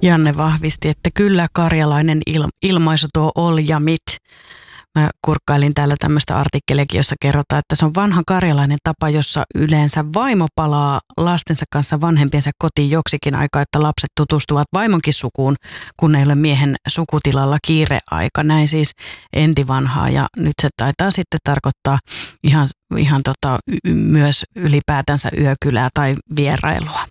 Janne vahvisti, että kyllä karjalainen ilmaisu tuo ol ja mit. Mä kurkkailin täällä tämmöistä artikkeliakin, jossa kerrotaan, että se on vanha karjalainen tapa, jossa yleensä vaimo palaa lastensa kanssa vanhempiensa kotiin joksikin aikaa, että lapset tutustuvat vaimonkin sukuun, kun ei ole miehen sukutilalla kiireaika. Näin siis entivanhaa, ja nyt se taitaa sitten tarkoittaa ihan myös ylipäätänsä yökylää tai vierailua.